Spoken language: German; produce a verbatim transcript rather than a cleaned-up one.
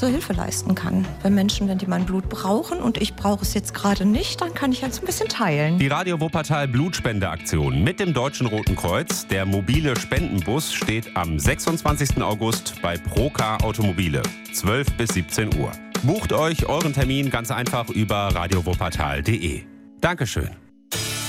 so Hilfe leisten kann. Wenn Menschen, wenn die mein Blut brauchen und ich brauche es jetzt gerade nicht, dann kann ich halt so ein bisschen teilen. Die Radio Wuppertal Blutspendeaktion mit dem Deutschen Roten Kreuz. Der mobile Spendenbus steht am sechsundzwanzigsten August bei Procar Automobile, zwölf bis siebzehn Uhr. Bucht euch euren Termin ganz einfach über radio wuppertal punkt de. Dankeschön.